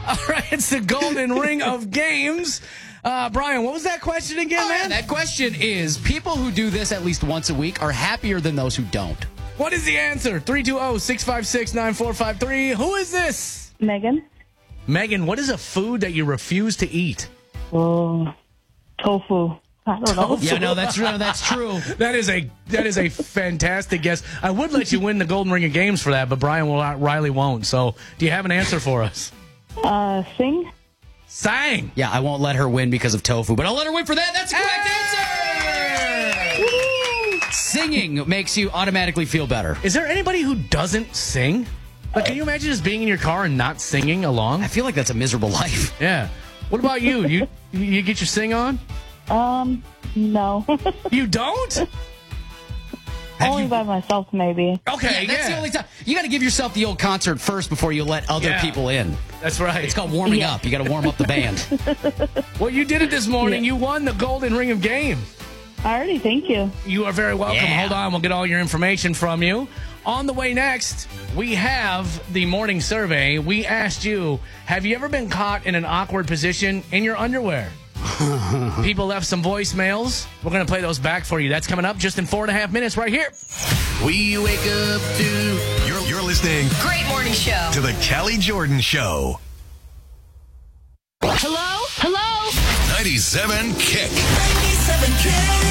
All right, it's the golden ring of games. Brian, what was that question again, man? That question is, people who do this at least once a week are happier than those who don't. What is the answer? 320-656-9453. Who is this? Megan. Megan, what is a food that you refuse to eat? Oh, tofu. I don't know. Yeah, no, that's true. That is a fantastic guess. I would let you win the golden ring of games for that, but Riley won't. So, do you have an answer for us? Sing. Sang. Yeah, I won't let her win because of tofu, but I'll let her win for that. That's the correct answer. Singing makes you automatically feel better. Is there anybody who doesn't sing? Like, can you imagine just being in your car and not singing along? I feel like that's a miserable life. Yeah. What about you? You get your sing on? No. You don't? Only by myself, mayy. Okay, That's the only time. You got to give yourself the old concert first before you let other people in. That's right. It's called warming up. You got to warm up the band. Well, you did it this morning. You won the golden ring of games. Alrighty, thank you. You are very welcome. Yeah. Hold on, we'll get all your information from you. On the way next, we have the morning survey. We asked you, have you ever been caught in an awkward position in your underwear? People left some voicemails. We're going to play those back for you. That's coming up just in 4.5 minutes right here. We wake up to... You're listening... Great morning show. ...to the Kelly Jordan Show. Hello? Hello? 97 Kick. 97 Kick.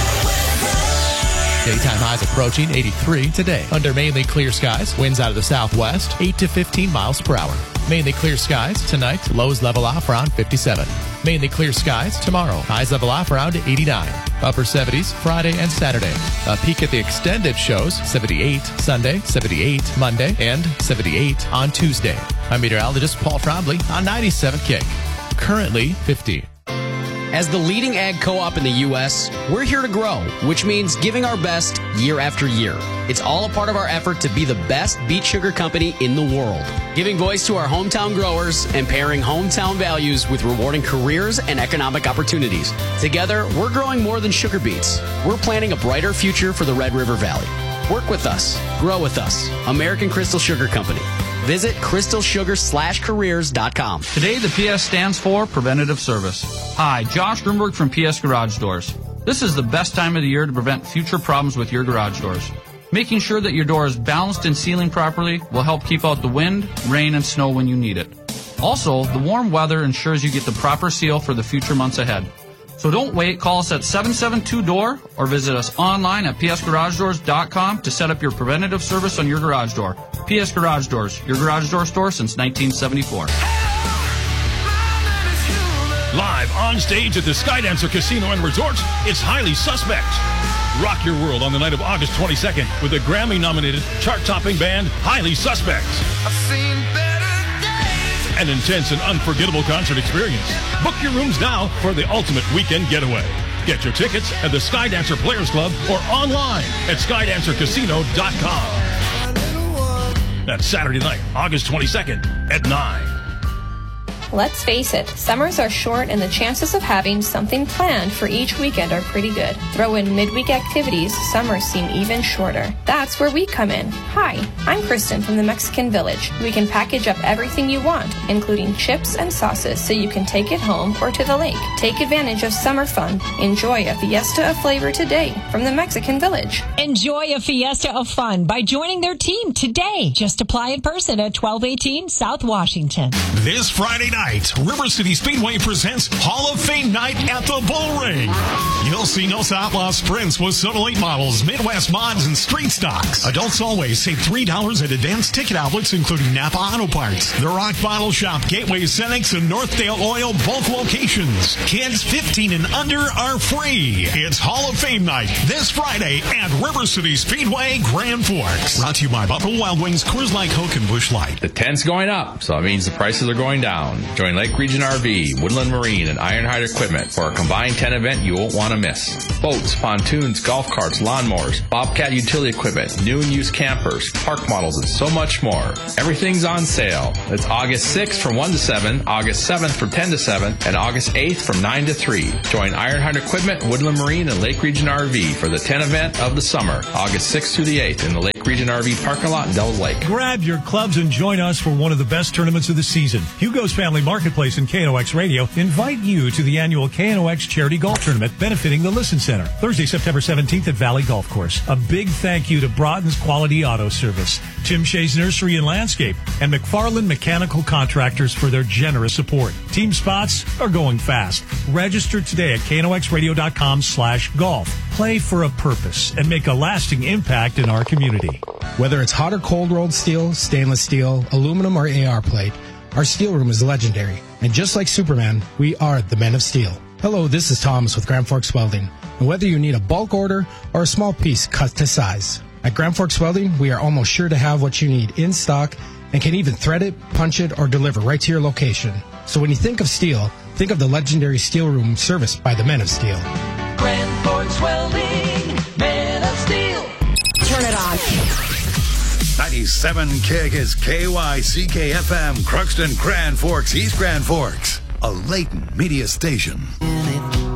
Daytime highs approaching 83 today. Under mainly clear skies, winds out of the southwest, 8 to 15 miles per hour. Mainly clear skies tonight, lows level off around 57. Mainly clear skies tomorrow, highs level off around 89. Upper 70s Friday and Saturday. A peek at the extended shows, 78 Sunday, 78 Monday, and 78 on Tuesday. I'm meteorologist Paul Trombley on 97 Kick. Currently 50. As the leading ag co-op in the U.S., we're here to grow, which means giving our best year after year. It's all a part of our effort to be the best beet sugar company in the world, giving voice to our hometown growers and pairing hometown values with rewarding careers and economic opportunities. Together, we're growing more than sugar beets. We're planting a brighter future for the Red River Valley. Work with us. Grow with us. American Crystal Sugar Company. Visit crystalsugar/careers.com. Today, the PS stands for Preventative Service. Hi, Josh Grunberg from PS Garage Doors. This is the best time of the year to prevent future problems with your garage doors. Making sure that your door is balanced and sealing properly will help keep out the wind, rain, and snow when you need it. Also, the warm weather ensures you get the proper seal for the future months ahead. So don't wait. Call us at 772-DOOR or visit us online at psgaragedoors.com to set up your preventative service on your garage door. PS Garage Doors, your garage door store since 1974. Live on stage at the Skydancer Casino and Resort, it's Highly Suspect. Rock your world on the night of August 22nd with the Grammy-nominated, chart-topping band Highly Suspect. I've seen better days. An intense and unforgettable concert experience. Book your rooms now for the ultimate weekend getaway. Get your tickets at the Skydancer Players Club or online at skydancercasino.com. That's Saturday night, August 22nd at 9. Let's face it, summers are short and the chances of having something planned for each weekend are pretty good. Throw in midweek activities, summers seem even shorter. That's where we come in. Hi, I'm Kristen from the Mexican Village. We can package up everything you want, including chips and sauces, so you can take it home or to the lake. Take advantage of summer fun. Enjoy a fiesta of flavor today from the Mexican Village. Enjoy a fiesta of fun by joining their team today. Just apply in person at 1218 South Washington. This Friday night, River City Speedway presents Hall of Fame Night at the Bull Ring. You'll see Nos Outlaw Sprints with Soda Late models, Midwest mods, and street stocks. Adults always save $3 at advanced ticket outlets, including Napa Auto Parts, The Rock Bottle Shop, Gateway Cenex, and Northdale Oil both locations. Kids 15 and under are free. It's Hall of Fame Night this Friday at River City Speedway, Grand Forks. Brought to you by Buffalo Wild Wings, Coors Light, Coke, and Busch Light. The tent's going up, so it means the prices are going down. Join Lake Region RV, Woodland Marine, and Ironhide Equipment for a combined 10 event you won't want to miss. Boats, pontoons, golf carts, lawnmowers, Bobcat utility equipment, new and used campers, park models, and so much more. Everything's on sale. It's August 6th from 1 to 7, August 7th from 10 to 7, and August 8th from 9 to 3. Join Ironhide Equipment, Woodland Marine, and Lake Region RV for the 10 event of the summer, August 6th through the 8th in the Lake Region RV parking lot in Devils Lake. Grab your clubs and join us for one of the best tournaments of the season. Hugo's Family Marketplace and KNOX Radio invite you to the annual KNOX Charity Golf Tournament benefiting the Listen Center, Thursday, September 17th at Valley Golf Course. A big thank you to Broughton's Quality Auto Service, Tim Shea's Nursery and Landscape, and McFarland Mechanical Contractors for their generous support. Team spots are going fast. Register today at knoxradio.com/golf. Play for a purpose and make a lasting impact in our community. Whether it's hot or cold rolled steel, stainless steel, aluminum, or AR plate, our steel room is legendary. And just like Superman, we are the Men of Steel. Hello, this is Thomas with Grand Forks Welding. And whether you need a bulk order or a small piece cut to size, at Grand Forks Welding, we are almost sure to have what you need in stock and can even thread it, punch it, or deliver right to your location. So when you think of steel, think of the legendary steel room serviced by the Men of Steel. Grand Forks Welding, Men of Steel. Turn it on. 97 KIG is KYCK-FM, Crookston, Grand Forks, East Grand Forks, a Layton media station.